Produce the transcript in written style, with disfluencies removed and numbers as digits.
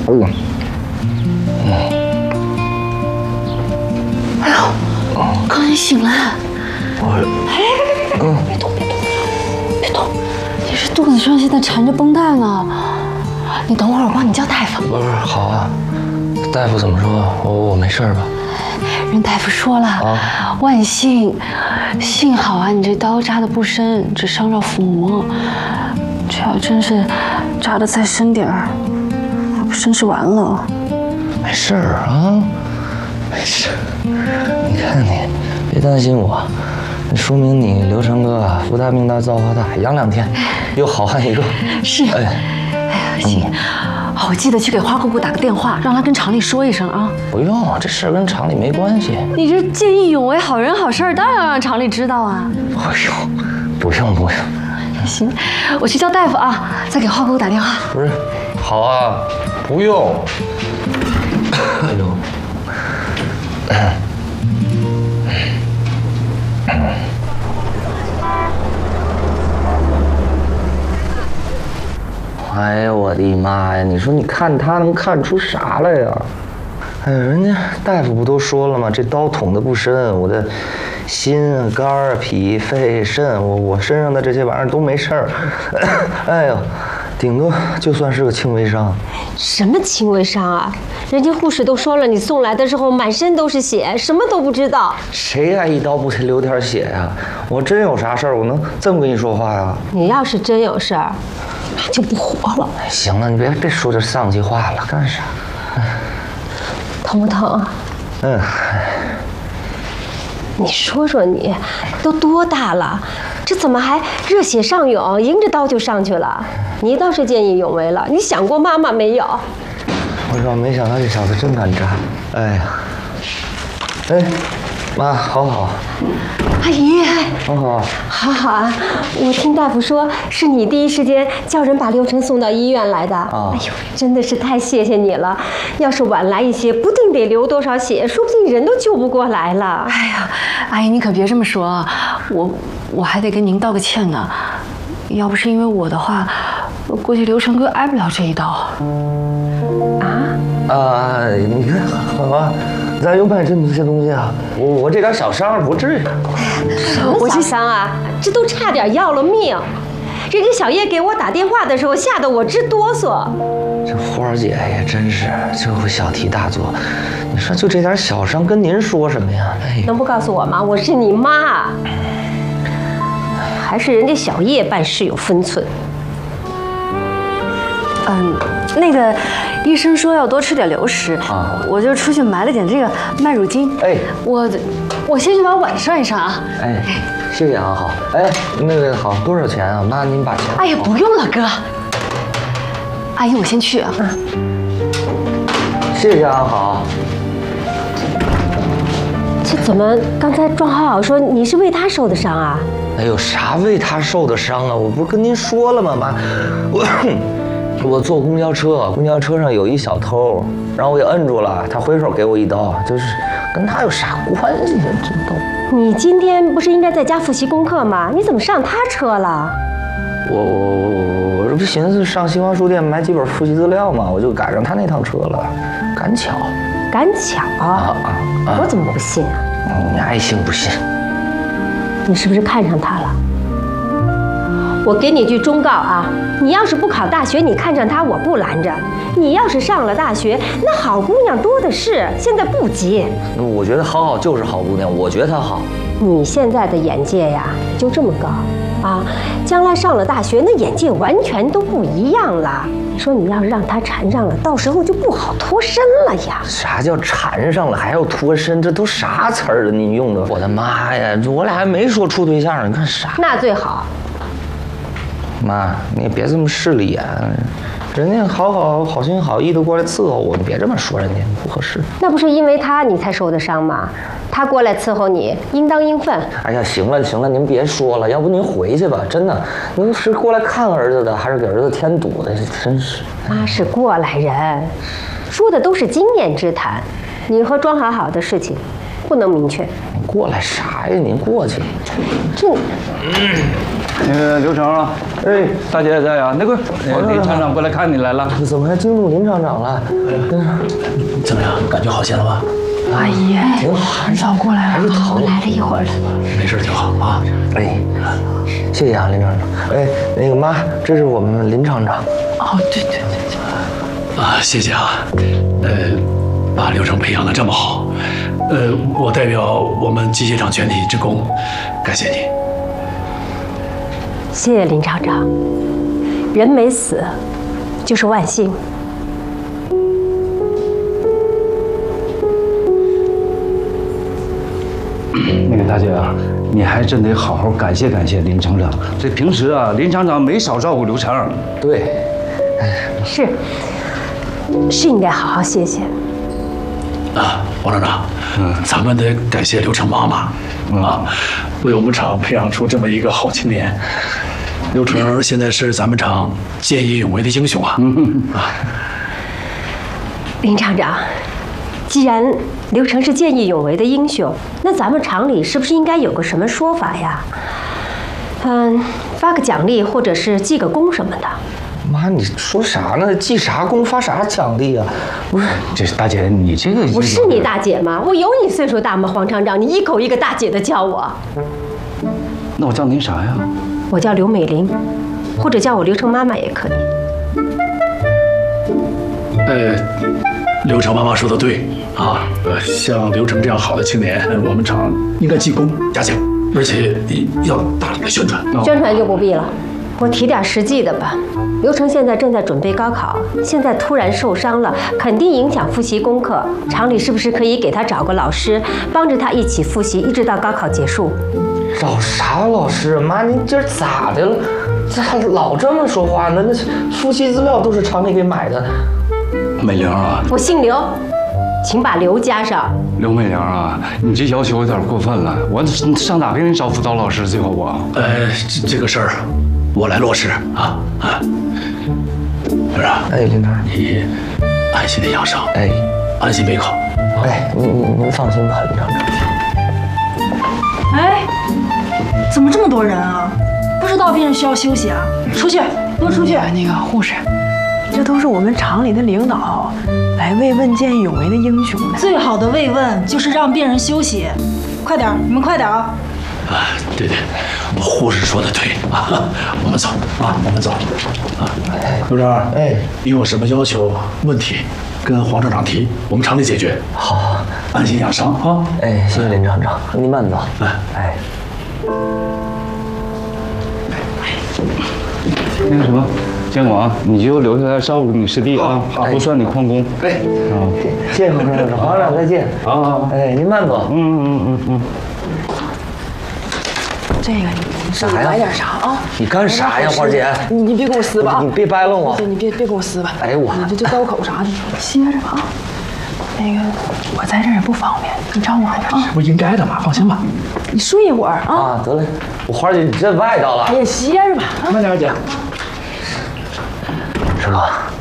哎呦，刚才醒了。别动，别动！你这肚子上现在缠着绷带呢。你等会儿，我帮你叫大夫。 不是，好啊。大夫怎么说？我没事吧？ 人大夫说了，万幸好啊，你这刀扎得不深，只伤着腹膜。这要真是扎得再深点儿，那不真是完了。 没事啊，没事。你看你，别担心我，那说明你刘成哥啊，福大命大造化大，养2天，又好汉一个。 是。哎呀，行。我记得去给花姑姑打个电话，让她跟厂里说一声啊。 不用，这事跟厂里没关系。 你这见义勇为、好人好事，当然要让厂里知道啊。 不用。 行，我去叫大夫啊，再给花姑姑打电话。 不是，好啊，不用。哎呦。哎呀，我的妈呀！你说你看他能看出啥来呀？哎呀，人家大夫不都说了吗？这刀捅得不深，我的心啊、肝啊、脾、肺、肾，我身上的这些玩意儿都没事儿。哎呦，顶多就算是个轻微伤。 什么轻微伤啊？人家护士都说了，你送来的时候满身都是血，什么都不知道。 谁挨一刀不得流点血呀？我真有啥事儿，我能这么跟你说话呀？ 你要是真有事儿，那就不活了。 行了，你别说这丧气话了，干啥？ 疼不疼？你说说你，都多大了，这怎么还热血上涌，迎着刀就上去了？你倒是见义勇为了，你想过妈妈没有？ 我说没想到这小子真敢扎。哎呀，妈，好。 阿姨，好啊！我听大夫说，是你第一时间叫人把刘成送到医院来的。哎呦，真的是太谢谢你了！要是晚来一些，不定得流多少血，说不定人都救不过来了。 哎呀，阿姨你可别这么说，我还得跟您道个歉呢。要不是因为我的话，我估计刘成哥挨不了这一刀。 你看，好啊。咱又卖这么些东西啊！我这点小伤不至于。 什么小伤啊？这都差点要了命！人家小叶给我打电话的时候，吓得我直哆嗦。 这花儿姐也真是这回小题大做。你说就这点小伤，跟您说什么呀？ 能不告诉我吗？我是你妈。还是人家小叶办事有分寸。 那个医生说要多吃点流食啊，我就出去买了点这个麦乳精。我先去把碗上一上啊。 谢谢啊，好。那个好，多少钱啊？妈，您把钱。 哎呀，不用了，哥。阿姨，我先去啊。 谢谢啊，好。 这怎么刚才庄好好说你是为他受的伤啊？ 哎呦，啥为他受的伤啊？我不是跟您说了吗，妈，我坐公交车，公交车上有一小偷，然后我给摁住了，他回手给我一刀，就是跟他有啥关系啊？这都。 你今天不是应该在家复习功课吗？你怎么上他车了？ 我这不寻思上新华书店买几本复习资料吗？我就赶上他那趟车了，赶巧。我怎么不信啊？ 你爱信不信？ 你是不是看上他了？我给你句忠告啊，你要是不考大学，你看上他我不拦着；你要是上了大学，那好姑娘多的是，现在不急。 我觉得好就是好姑娘，我觉得她好。 你现在的眼界呀，就这么高啊！将来上了大学，那眼界完全都不一样了。你说你要是让他缠上了，到时候就不好脱身了呀。 啥叫缠上了还要脱身？这都啥词儿啊？你用的，我的妈呀！我俩还没说处对象呢，你看啥？ 那最好。 妈，你也别这么势利眼，人家好心好意的过来伺候我，你别这么说人家，不合适。 那不是因为他你才受的伤吗？他过来伺候你，应当应分。 哎呀，行了，您别说了，要不您回去吧，真的，您是过来看儿子的，还是给儿子添堵的？真是。 妈是过来人，说的都是经验之谈，你和庄好好的事情不能明确。 你过来啥呀？您过去。 这。 那个刘成啊，哎，大姐在呀。那个林厂长过来看你来了。 怎么还惊动林厂长了？ 怎么样？感觉好些了吧？ 阿姨， 挺好， 很早过来了， 我来了一会儿了。 没事就好啊。 哎，谢谢啊，林厂长。哎，那个妈，这是我们林厂长。 哦，对。 啊，谢谢啊。把刘成培养得这么好，我代表我们机械厂全体职工，感谢你。 谢谢林厂长，人没死，就是万幸。 那个大姐啊，你还真得好好感谢感谢林厂长。这平时啊，林厂长没少照顾刘成。 对， 是应该好好谢谢。 啊，王厂长，咱们得感谢刘成妈妈啊，为我们厂培养出这么一个好青年。刘成现在是咱们厂见义勇为的英雄啊！ 林厂长，既然刘成是见义勇为的英雄，那咱们厂里是不是应该有个什么说法呀？发个奖励，或者是记个功什么的。 妈，你说啥呢？记啥功发啥奖励啊？不是， 这大姐，你这个不是你大姐吗？我有你岁数大吗？黄厂长，你一口一个大姐的叫我。 那我叫您啥呀？ 我叫刘美玲，或者叫我刘成妈妈也可以。 刘成妈妈说的对啊，像刘成这样好的青年，我们厂应该记功嘉奖，而且要大力的宣传。 宣传就不必了，我提点实际的吧。刘成现在正在准备高考，现在突然受伤了，肯定影响复习功课。厂里是不是可以给他找个老师，帮着他一起复习，一直到高考结束？ 找啥老师？妈，您今儿咋的了？咋老这么说话呢？那复习资料都是厂里给买的。 美玲啊， 我姓刘，请把刘加上。 刘美玲啊，你这要求有点过分了。我上哪给你找辅导老师去啊？我这个事儿我来落实啊。刘成， 哎，林厂长， 你安心的养伤， 哎， 安心备考。 哎，您放心吧，林厂长。 哎，怎么这么多人啊？不知道病人需要休息啊？出去，都出去！ 那个护士， 这都是我们厂里的领导来慰问见义勇为的英雄的。 最好的慰问就是让病人休息。快点，你们快点啊！ 对，护士说的对啊，我们走啊，我们走啊。刘成， 哎， 你有什么要求问题，跟黄厂长提，我们厂里解决。 好， 安心养伤啊！ 哎，谢谢林厂长，您慢走。哎， 那个什么，监管啊，你就留下来照顾你师弟啊，不算你旷工。 哎，谢谢黄厂长，黄厂长再见。 啊， 哎，您慢走。 这个你买点啥啊？ 你干啥呀，花姐？ 你别给我撕吧啊！ 你别掰楞我。 对，你别给我撕吧。 哎我， 你这刀口啥的，你歇着吧啊。那个我在这儿也不方便，你照顾好点啊。 这不应该的嘛，放心吧。 你睡一会儿啊。 啊，得嘞，我花姐你这外道了。 哎呀，歇着吧啊。 慢点，姐。 师哥，